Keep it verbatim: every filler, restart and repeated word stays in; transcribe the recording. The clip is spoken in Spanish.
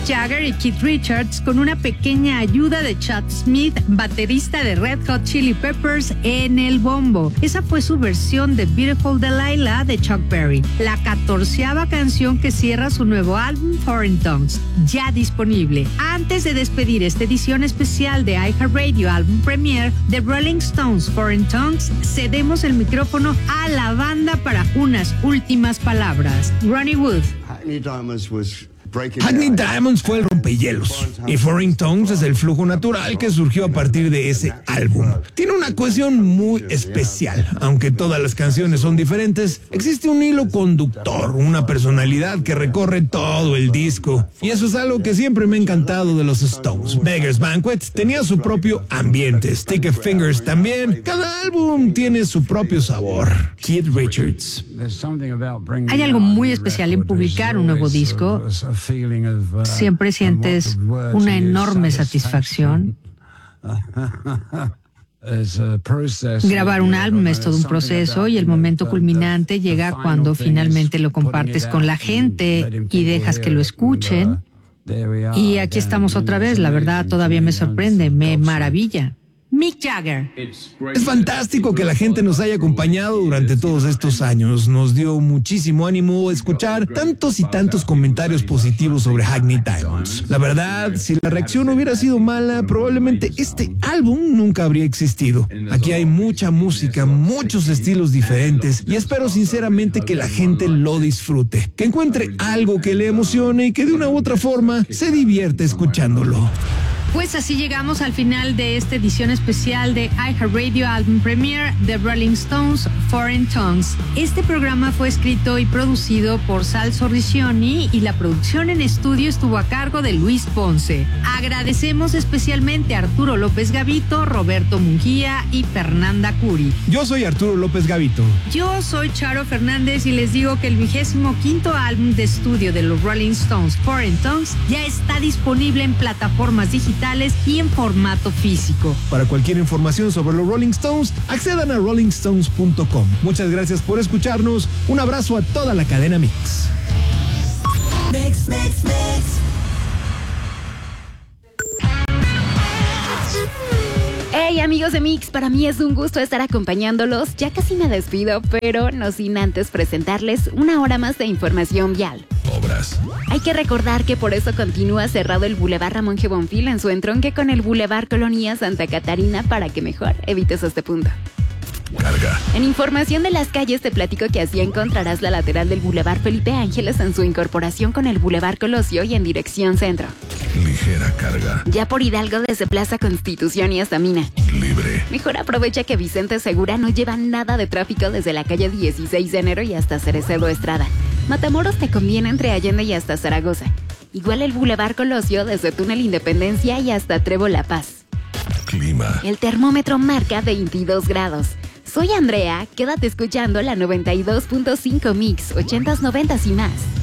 Jagger y Keith Richards con una pequeña ayuda de Chad Smith, baterista de Red Hot Chili Peppers, en el bombo. Esa fue su versión de Beautiful Delilah de Chuck Berry, la catorceava canción que cierra su nuevo álbum Foreign Tongues, ya disponible. Antes de despedir esta edición especial de iHeartRadio Album Premiere de Rolling Stones Foreign Tongues, cedemos el micrófono a la banda para unas últimas palabras. Ronnie Wood. Hackney Diamonds was Hackney Diamonds fue el rompehielos y Foreign Tongues es el flujo natural que surgió a partir de ese álbum. Tiene una cohesión muy especial. Aunque todas las canciones son diferentes, existe un hilo conductor, una personalidad que recorre todo el disco. Y eso es algo que siempre me ha encantado de los Stones. Beggar's Banquet tenía su propio ambiente, Stick of Fingers también. Cada álbum tiene su propio sabor. Keith Richards. Hay algo muy especial en publicar un nuevo disco. Siempre sientes una enorme satisfacción. Grabar un álbum es todo un proceso y el momento culminante llega cuando finalmente lo compartes con la gente y dejas que lo escuchen. Y aquí estamos otra vez, la verdad todavía me sorprende, me maravilla. Mick Jagger. Es fantástico que la gente nos haya acompañado durante todos estos años. Nos dio muchísimo ánimo escuchar tantos y tantos comentarios positivos sobre Hackney Diamonds. La verdad, si la reacción hubiera sido mala, probablemente este álbum nunca habría existido. Aquí hay mucha música, muchos estilos diferentes y espero sinceramente que la gente lo disfrute, que encuentre algo que le emocione y que de una u otra forma se divierte escuchándolo. Pues así llegamos al final de esta edición especial de iHeartRadio Album Premiere de Rolling Stones Foreign Tongues. Este programa fue escrito y producido por Sal Sorricioni y la producción en estudio estuvo a cargo de Luis Ponce. Agradecemos especialmente a Arturo López Gavito, Roberto Mungía y Fernanda Curi. Yo soy Arturo López Gavito. Yo soy Charo Fernández y les digo que el vigésimo quinto álbum de estudio de los Rolling Stones Foreign Tongues ya está disponible en plataformas digitales y en formato físico. Para cualquier información sobre los Rolling Stones, accedan a rolling stones punto com. Muchas gracias por escucharnos. Un abrazo a toda la cadena Mix. Mix, Mix, Mix. Hey amigos de Mix, para mí es un gusto estar acompañándolos. Ya casi me despido, pero no sin antes presentarles una hora más de información vial. Obras. Hay que recordar que por eso continúa cerrado el Boulevard Ramón G. Bonfil en su entronque con el Boulevard Colonia Santa Catarina para que mejor evites este punto. Carga. En información de las calles te platico que así encontrarás la lateral del Boulevard Felipe Ángeles en su incorporación con el Boulevard Colosio y en dirección centro. Ligera carga. Ya por Hidalgo desde Plaza Constitución y hasta Mina. Libre. Mejor aprovecha que Vicente Segura no lleva nada de tráfico desde la calle dieciséis de enero y hasta Cerecero Estrada. Matamoros te conviene entre Allende y hasta Zaragoza. Igual el Boulevard Colosio desde Túnel Independencia y hasta Trevo La Paz. Clima. El termómetro marca veintidós grados. Soy Andrea, quédate escuchando la noventa y dos punto cinco Mix, ochentas, noventas y más.